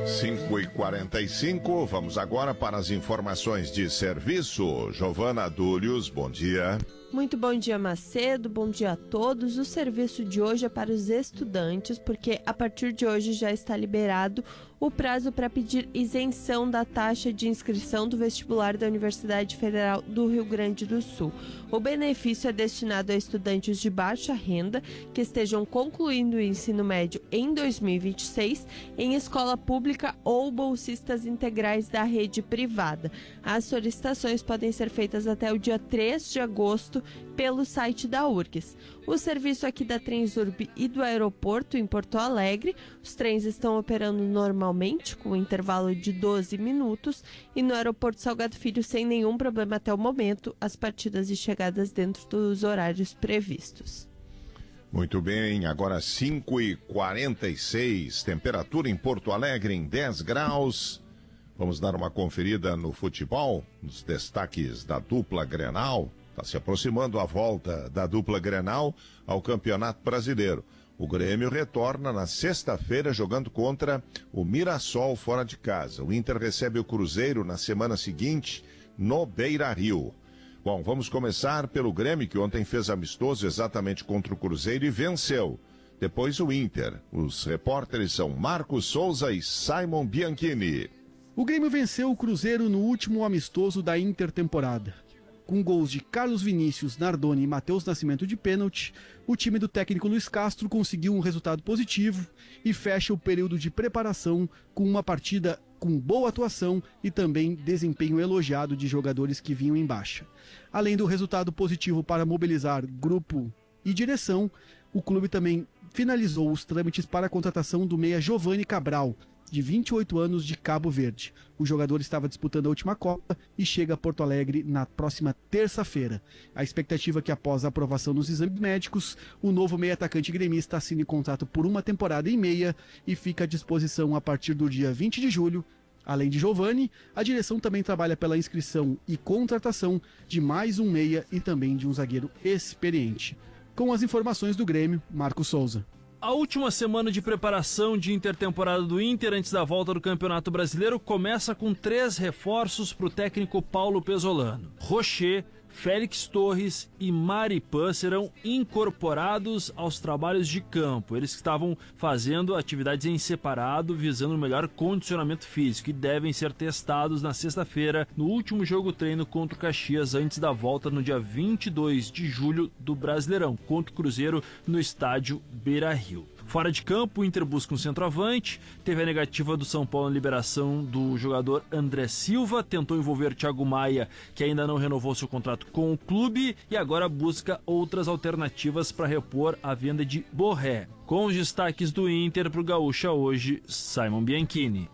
5h45, vamos agora para as informações de serviço. Giovana Dúlios, bom dia. Muito bom dia, Macedo, bom dia a todos. O serviço de hoje é para os estudantes, porque a partir de hoje já está liberado o prazo para pedir isenção da taxa de inscrição do vestibular da Universidade Federal do Rio Grande do Sul. O benefício é destinado a estudantes de baixa renda que estejam concluindo o ensino médio em 2026 em escola pública ou bolsistas integrais da rede privada. As solicitações podem ser feitas até o dia 3 de agosto pelo site da URGS. O serviço aqui da Transurb e do aeroporto em Porto Alegre, os trens estão operando normalmente, com um intervalo de 12 minutos, e no aeroporto Salgado Filho sem nenhum problema até o momento, as partidas e chegadas dentro dos horários previstos. Muito bem, agora 5h46, temperatura em Porto Alegre em 10 graus. Vamos dar uma conferida no futebol, nos destaques da dupla Grenal. Está se aproximando a volta da dupla Grenal ao Campeonato Brasileiro. O Grêmio retorna na sexta-feira jogando contra o Mirassol fora de casa. O Inter recebe o Cruzeiro na semana seguinte no Beira-Rio. Bom, vamos começar pelo Grêmio, que ontem fez amistoso exatamente contra o Cruzeiro e venceu. Depois o Inter. Os repórteres são Marcos Souza e Simon Bianchini. O Grêmio venceu o Cruzeiro no último amistoso da intertemporada. Com gols de Carlos Vinícius, Nardoni e Matheus Nascimento de pênalti, o time do técnico Luiz Castro conseguiu um resultado positivo e fecha o período de preparação com uma partida com boa atuação e também desempenho elogiado de jogadores que vinham em baixa. Além do resultado positivo para mobilizar grupo e direção, o clube também finalizou os trâmites para a contratação do meia Giovani Cabral, de 28 anos, de Cabo Verde. O jogador estava disputando a última Copa e chega a Porto Alegre na próxima terça-feira. A expectativa é que, após a aprovação dos exames médicos, o novo meia-atacante gremista assine contrato por uma temporada e meia e fica à disposição a partir do dia 20 de julho. Além de Giovani, a direção também trabalha pela inscrição e contratação de mais um meia e também de um zagueiro experiente. Com as informações do Grêmio, Marcos Souza. A última semana de preparação de intertemporada do Inter antes da volta do Campeonato Brasileiro começa com 3 reforços para o técnico Paulo Pesolano. Rocher, Félix Torres e Maripã serão incorporados aos trabalhos de campo. Eles estavam fazendo atividades em separado, visando o melhor condicionamento físico e devem ser testados na sexta-feira, no último jogo treino contra o Caxias, antes da volta no dia 22 de julho do Brasileirão, contra o Cruzeiro no estádio Beira-Rio. Fora de campo, o Inter busca um centroavante, teve a negativa do São Paulo na liberação do jogador André Silva, tentou envolver Thiago Maia, que ainda não renovou seu contrato com o clube, e agora busca outras alternativas para repor a venda de Borré. Com os destaques do Inter para o Gaúcha hoje, Simon Bianchini.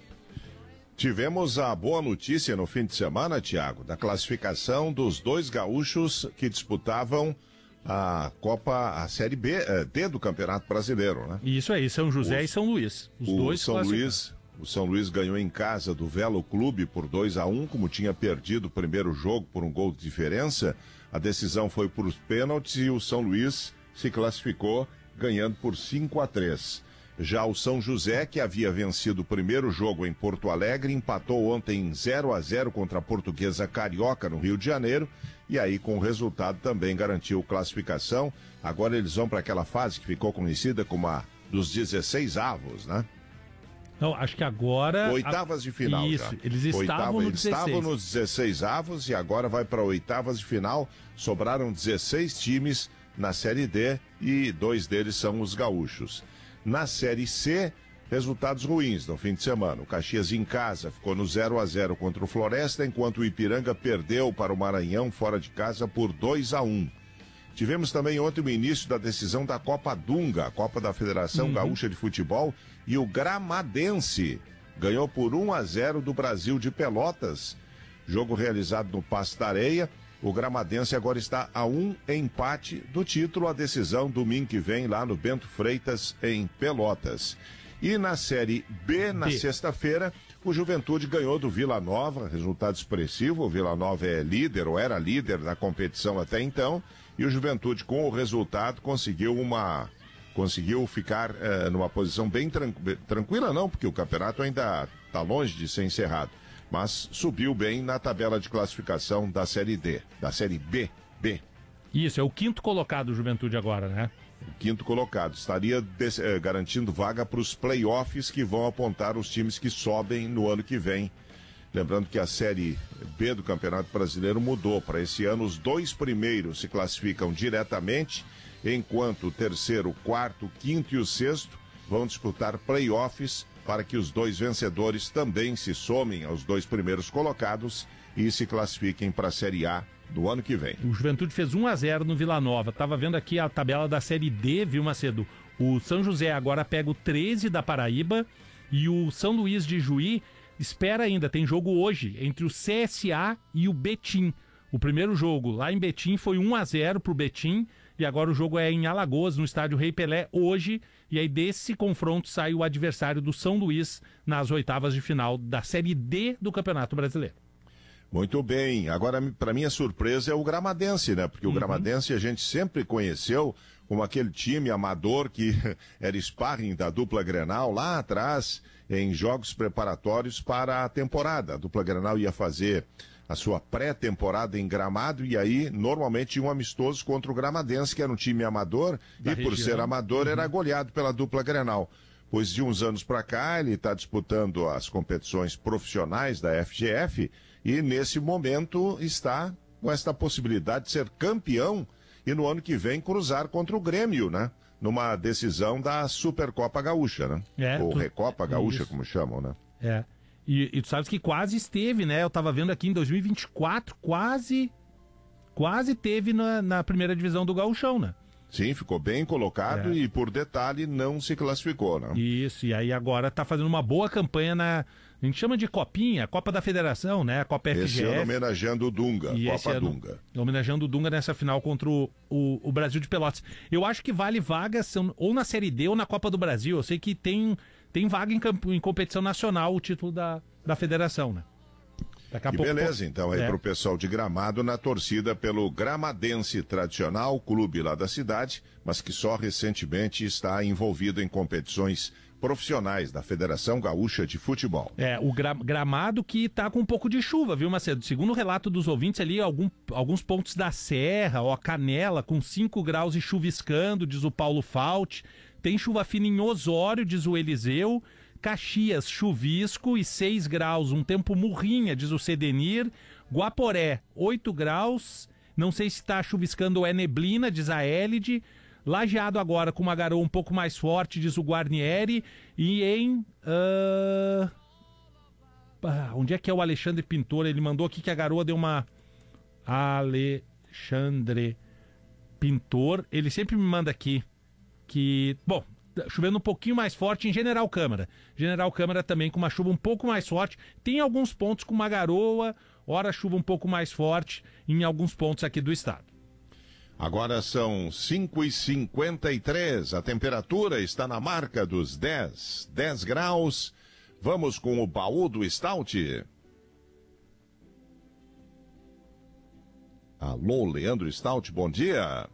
Tivemos a boa notícia no fim de semana, Thiago, da classificação dos 2 gaúchos que disputavam a Copa, a Série D do Campeonato Brasileiro, né? Isso aí, São José e São Luís. Os dois O São Luís ganhou em casa do Velo Clube por 2-1, como tinha perdido o primeiro jogo por um gol de diferença. A decisão foi por os pênaltis e o São Luís se classificou ganhando por 5-3. Já o São José, que havia vencido o primeiro jogo em Porto Alegre, empatou ontem 0-0 contra a Portuguesa Carioca no Rio de Janeiro, e aí com o resultado também garantiu classificação. Agora eles vão para aquela fase que ficou conhecida como a dos 16avos, né? Não, acho que agora... Oitavas de final. Isso, já. Eles estavam nos 16avos e agora vai para oitavas de final. Sobraram 16 times na Série D e 2 deles são os gaúchos. Na Série C, resultados ruins no fim de semana. O Caxias em casa ficou no 0-0 contra o Floresta, enquanto o Ipiranga perdeu para o Maranhão fora de casa por 2-1. Tivemos também ontem o início da decisão da Copa Dunga, a Copa da Federação Gaúcha de Futebol, e o Gramadense ganhou por 1-0 do Brasil de Pelotas. Jogo realizado no Paço da Areia. O Gramadense agora está a um empate do título. A decisão domingo que vem lá no Bento Freitas, em Pelotas. E na Série B, na sexta-feira, o Juventude ganhou do Vila Nova, resultado expressivo. O Vila Nova é líder, ou era líder da competição até então, e o Juventude, com o resultado, conseguiu uma conseguiu ficar numa posição bem tranquila, não, porque o campeonato ainda está longe de ser encerrado, mas subiu bem na tabela de classificação da Série D, da Série B. Isso, é o quinto colocado, Juventude, agora, né? O quinto colocado. Estaria garantindo vaga para os playoffs que vão apontar os times que sobem no ano que vem. Lembrando que a Série B do Campeonato Brasileiro mudou. Para esse ano, os 2 primeiros se classificam diretamente, enquanto o terceiro, o quarto, o quinto e o sexto vão disputar playoffs para que os 2 vencedores também se somem aos 2 primeiros colocados e se classifiquem para a Série A do ano que vem. O Juventude fez 1-0 no Vila Nova. Tava vendo aqui a tabela da Série D, viu, Macedo? O São José agora pega o 13 da Paraíba e o São Luís de Juí espera ainda, tem jogo hoje entre o CSA e o Betim. O primeiro jogo lá em Betim foi 1-0 pro Betim e agora o jogo é em Alagoas, no estádio Rei Pelé, hoje. E aí desse confronto sai o adversário do São Luís nas oitavas de final da Série D do Campeonato Brasileiro. Muito bem. Agora, para minha surpresa, é o Gramadense, né? Porque o Gramadense a gente sempre conheceu como aquele time amador que era sparring da dupla Grenal lá atrás, em jogos preparatórios para a temporada. A dupla Grenal ia fazer a sua pré-temporada em Gramado e aí, normalmente, um amistoso contra o Gramadense, que era um time amador, e por ser amador, era goleado pela dupla Grenal. Pois de uns anos para cá, ele está disputando as competições profissionais da FGF e, nesse momento, está com esta possibilidade de ser campeão e, no ano que vem, cruzar contra o Grêmio, né? Numa decisão da Supercopa Gaúcha, né? Ou Recopa Gaúcha, como chamam, né? É. E tu sabes que quase esteve, né? Eu tava vendo aqui em 2024, quase teve na primeira divisão do Gauchão, né? Sim, ficou bem colocado e, por detalhe, não se classificou, né? Isso, e aí agora tá fazendo uma boa campanha a gente chama de Copinha, Copa da Federação, né? A Copa FGF. Esse ano homenageando o Dunga, Copa Dunga. Homenageando o Dunga nessa final contra o Brasil de Pelotas. Eu acho que vale vaga ou na Série D ou na Copa do Brasil. Eu sei que tem vaga em competição nacional o título da federação, né? Que beleza, então, aí pro pessoal de Gramado na torcida pelo Gramadense, tradicional clube lá da cidade, mas que só recentemente está envolvido em competições profissionais da Federação Gaúcha de Futebol. O Gramado que tá com um pouco de chuva, viu, Macedo? Segundo o relato dos ouvintes ali, alguns pontos da Serra, Canela, com 5 graus e chuviscando, diz o Paulo Fault. Tem chuva fina em Osório, diz o Eliseu. Caxias, chuvisco e 6 graus, um tempo murrinha, diz o Cedenir. Guaporé, 8 graus, não sei se está chuviscando ou é neblina, diz a Élide. Lajeado agora com uma garoa um pouco mais forte, diz o Guarnieri. E em... onde é que é o Alexandre Pintor? Ele mandou aqui que a garoa deu uma... Alexandre Pintor, ele sempre me manda aqui que... Bom... Chovendo um pouquinho mais forte em General Câmara. General Câmara também com uma chuva um pouco mais forte. Tem alguns pontos com uma garoa, ora chuva um pouco mais forte em alguns pontos aqui do estado. Agora são 5h53, a temperatura está na marca dos 10 graus. Vamos com o baú do Stout. Alô, Leandro Stout, bom dia.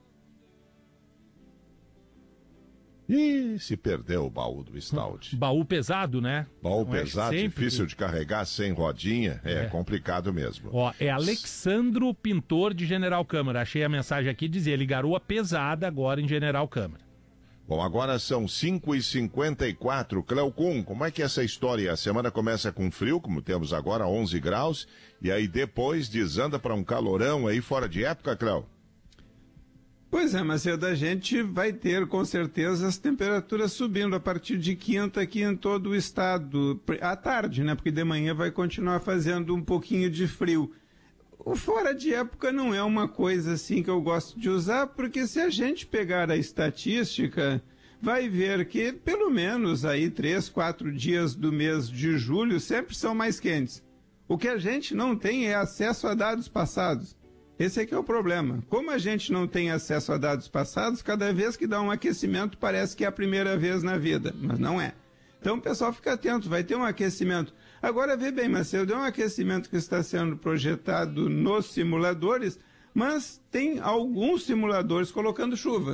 Ih, se perdeu o baú do Stout. Baú pesado, né? Baú pesado, difícil de carregar, sem rodinha, é complicado mesmo. É Alexandro Pintor de General Câmara. Achei a mensagem aqui, dizia, ele garoa pesada agora em General Câmara. Bom, agora são 5h54. Cleocum, como é que é essa história? A semana começa com frio, como temos agora, 11 graus, e aí depois desanda para um calorão aí fora de época, Cleo? Pois é, Macedo, a gente vai ter com certeza as temperaturas subindo a partir de quinta aqui em todo o estado, à tarde, né? Porque de manhã vai continuar fazendo um pouquinho de frio. O fora de época não é uma coisa assim que eu gosto de usar, porque se a gente pegar a estatística, vai ver que pelo menos aí 3, 4 dias do mês de julho sempre são mais quentes. O que a gente não tem é acesso a dados passados. Esse é que é o problema. Como a gente não tem acesso a dados passados, cada vez que dá um aquecimento parece que é a primeira vez na vida, mas não é. Então o pessoal fica atento, vai ter um aquecimento. Agora vê bem, Marcelo, é um aquecimento que está sendo projetado nos simuladores, mas tem alguns simuladores colocando chuva.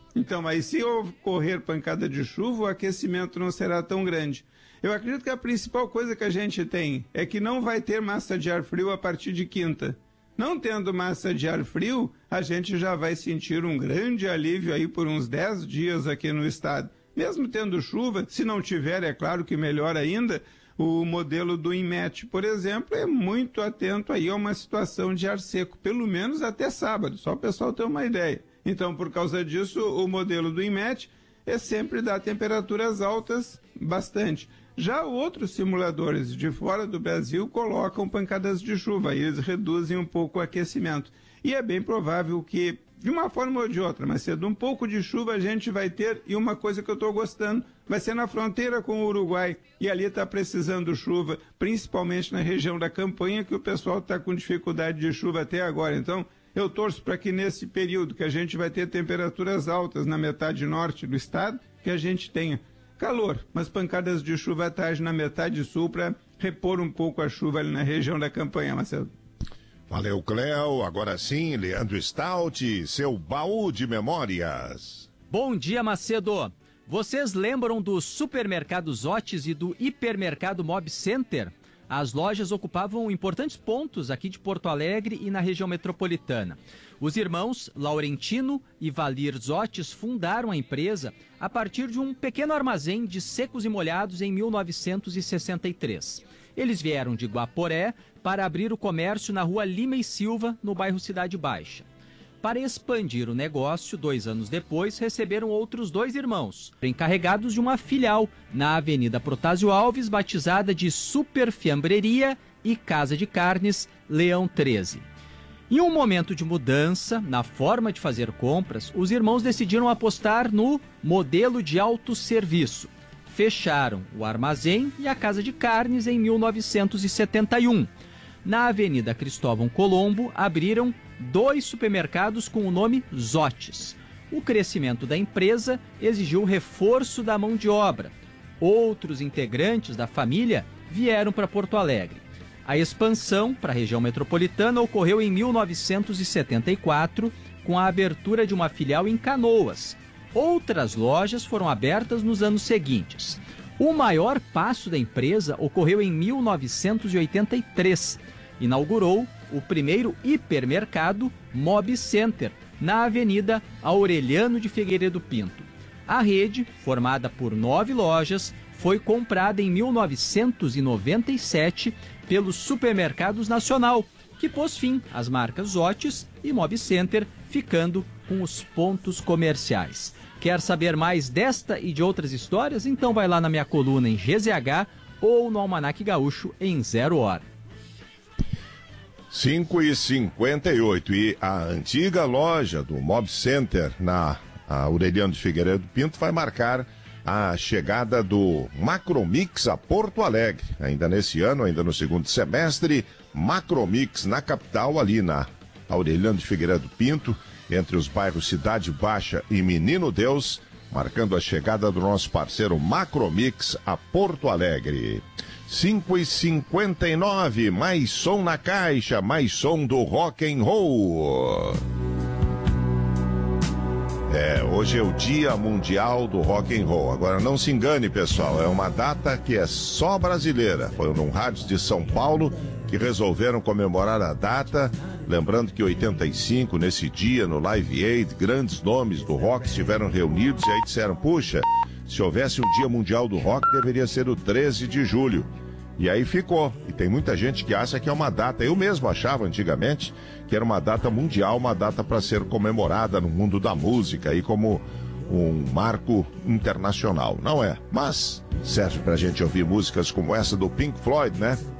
Então, aí se ocorrer pancada de chuva, o aquecimento não será tão grande. Eu acredito que a principal coisa que a gente tem é que não vai ter massa de ar frio a partir de quinta. Não tendo massa de ar frio, a gente já vai sentir um grande alívio aí por uns 10 dias aqui no estado. Mesmo tendo chuva, se não tiver, é claro que melhor ainda, o modelo do INMET, por exemplo, é muito atento aí a uma situação de ar seco, pelo menos até sábado, só o pessoal ter uma ideia. Então, por causa disso, o modelo do INMET é sempre dar temperaturas altas bastante. Já outros simuladores de fora do Brasil colocam pancadas de chuva, e eles reduzem um pouco o aquecimento. E é bem provável que, de uma forma ou de outra, mas cedo um pouco de chuva a gente vai ter, e uma coisa que eu estou gostando, vai ser na fronteira com o Uruguai, e ali está precisando chuva, principalmente na região da Campanha, que o pessoal está com dificuldade de chuva até agora. Então, eu torço para que nesse período que a gente vai ter temperaturas altas na metade norte do estado, que a gente tenha calor, mas pancadas de chuva à tarde na metade sul para repor um pouco a chuva ali na região da Campanha, Marcelo. Valeu, Cléo. Agora sim, Leandro Stout, seu baú de memórias. Bom dia, Macedo. Vocês lembram dos supermercados Otis e do hipermercado Mob Center? As lojas ocupavam importantes pontos aqui de Porto Alegre e na região metropolitana. Os irmãos Laurentino e Valir Zotes fundaram a empresa a partir de um pequeno armazém de secos e molhados em 1963. Eles vieram de Guaporé para abrir o comércio na rua Lima e Silva, no bairro Cidade Baixa. Para expandir o negócio, 2 anos depois, receberam outros 2 irmãos, encarregados de uma filial na Avenida Protásio Alves, batizada de Super Fiambreria e Casa de Carnes Leão 13. Em um momento de mudança na forma de fazer compras, os irmãos decidiram apostar no modelo de autosserviço. Fecharam o armazém e a Casa de Carnes em 1971. Na Avenida Cristóvão Colombo, abriram 2 supermercados com o nome Zotes. O crescimento da empresa exigiu o reforço da mão de obra. Outros integrantes da família vieram para Porto Alegre. A expansão para a região metropolitana ocorreu em 1974, com a abertura de uma filial em Canoas. Outras lojas foram abertas nos anos seguintes. O maior passo da empresa ocorreu em 1983. Inaugurou o primeiro hipermercado Mob Center, na Avenida Aureliano de Figueiredo Pinto. A rede, formada por 9 lojas, foi comprada em 1997 pelos Supermercados Nacional, que pôs fim às marcas Otis e Mob Center, ficando com os pontos comerciais. Quer saber mais desta e de outras histórias? Então vai lá na minha coluna em GZH ou no Almanac Gaúcho em 0 hora. 5h58 e a antiga loja do Mob Center na Aureliano de Figueiredo Pinto vai marcar a chegada do Macromix a Porto Alegre. Ainda nesse ano, ainda no segundo semestre, Macromix na capital, ali na Aureliano de Figueiredo Pinto, entre os bairros Cidade Baixa e Menino Deus, marcando a chegada do nosso parceiro Macromix a Porto Alegre. 5h59, mais som na caixa, mais som do rock and roll. Hoje é o Dia Mundial do Rock and Roll. Agora não se engane, pessoal, é uma data que é só brasileira. Foi num rádio de São Paulo que resolveram comemorar a data, lembrando que em 85, nesse dia, no Live Aid, grandes nomes do rock estiveram reunidos e aí disseram, puxa, se houvesse um Dia Mundial do Rock, deveria ser o 13 de julho. E aí ficou. E tem muita gente que acha que é uma data, eu mesmo achava antigamente que era uma data mundial, uma data para ser comemorada no mundo da música, aí como um marco internacional. Não é, mas serve pra gente ouvir músicas como essa do Pink Floyd, né?